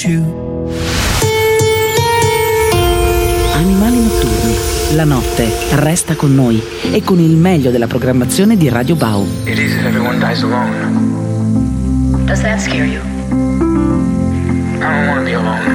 Animali notturni. La notte resta con noi e con il meglio della programmazione di Radio Bau. It is that everyone dies alone. Does that scare you? I don't want to be alone.